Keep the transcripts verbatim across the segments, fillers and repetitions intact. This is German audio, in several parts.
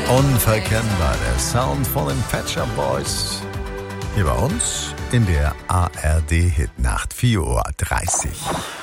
Unverkennbar, der Sound von den Pet Shop Boys. Hier bei uns in der A R D-Hitnacht, vier Uhr dreißig.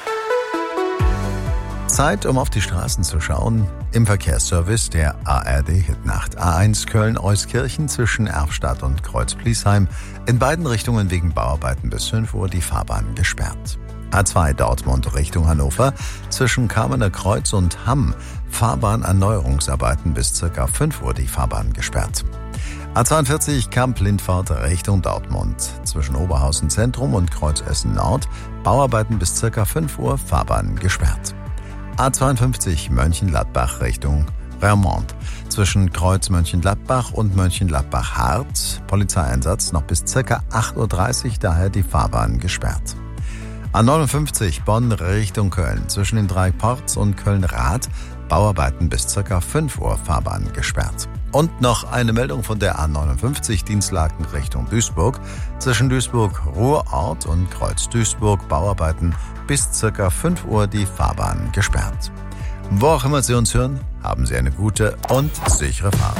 Zeit, um auf die Straßen zu schauen. Im Verkehrsservice der A R D-Hitnacht. A eins Köln-Euskirchen zwischen Erfstadt und Kreuz-Pliesheim. In beiden Richtungen wegen Bauarbeiten bis fünf Uhr die Fahrbahn gesperrt. A zwei Dortmund Richtung Hannover zwischen Kamener Kreuz und Hamm. Fahrbahnerneuerungsarbeiten bis ca. fünf Uhr die Fahrbahn gesperrt. A zweiundvierzig Kamp-Lindfort Richtung Dortmund zwischen Oberhausen Zentrum und Kreuz Essen Nord. Bauarbeiten bis ca. fünf Uhr, Fahrbahn gesperrt. A zweiundfünfzig Mönchengladbach Richtung Vermont zwischen Kreuz Mönchengladbach und Mönchengladbach-Hart. Polizeieinsatz noch bis ca. acht Uhr dreißig, daher die Fahrbahn gesperrt. A neunundfünfzig Bonn Richtung Köln zwischen den drei Ports und Köln-Rath. Bauarbeiten bis ca. fünf Uhr, Fahrbahn gesperrt. Und noch eine Meldung von der A neunundfünfzig Dienstlaken Richtung Duisburg. Zwischen Duisburg-Ruhrort und Kreuz-Duisburg Bauarbeiten bis ca. fünf Uhr die Fahrbahn gesperrt. Wo auch immer Sie uns hören, haben Sie eine gute und sichere Fahrt.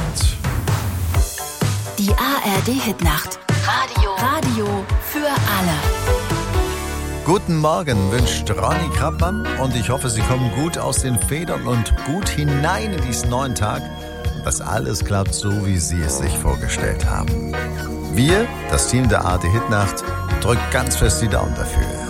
Die A R D-Hitnacht. Radio. Radio für alle. Guten Morgen wünscht Ronny Krappmann und ich hoffe, Sie kommen gut aus den Federn und gut hinein in diesen neuen Tag, dass alles klappt, so wie Sie es sich vorgestellt haben. Wir, das Team der A R D-Hitnacht, drückt ganz fest die Daumen dafür.